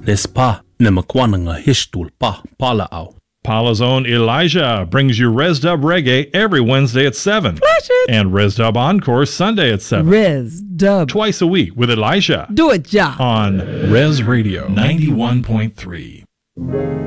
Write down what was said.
Lespa nemakwananga hishtul pa palao. Paula's own Elijah brings you Res Dub Reggae every Wednesday at 7. Flash it. And Res Dub Encore Sunday at 7. Res Dub. Twice a week with Elijah. Do it, ja. On Res Radio 91.3.